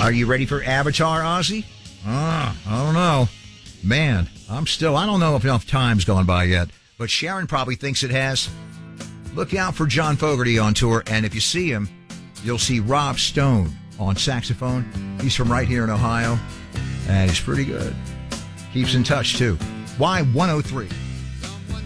Are you ready for Avatar, Ozzy? I don't know. Man, I don't know if enough time's gone by yet. But Sharon probably thinks it has. Look out for John Fogerty on tour, and if you see him, you'll see Rob Stone on saxophone. He's from right here in Ohio, and he's pretty good. Keeps in touch, too. Y103.